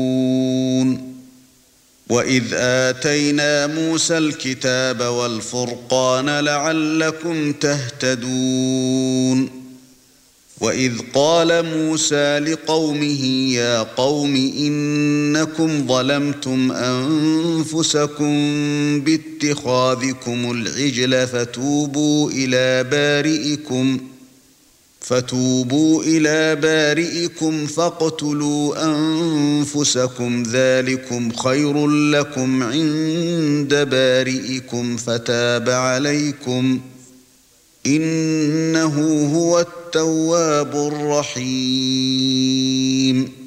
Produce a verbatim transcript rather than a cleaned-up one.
وَإِذْ آتَيْنَا مُوسَى الْكِتَابَ وَالْفُرْقَانَ لَعَلَّكُمْ تَهْتَدُونَ وَإِذْ قَالَ مُوسَى لِقَوْمِهِ يَا قَوْمِ إِنَّكُمْ ظَلَمْتُمْ أَنفُسَكُمْ بِاتِّخَاذِكُمُ الْعِجْلَ فَتُوبُوا إِلَى بَارِئِكُمْ فتوبوا إلى بارئكم فاقتلوا أنفسكم ذلكم خير لكم عند بارئكم فتاب عليكم إنه هو التواب الرحيم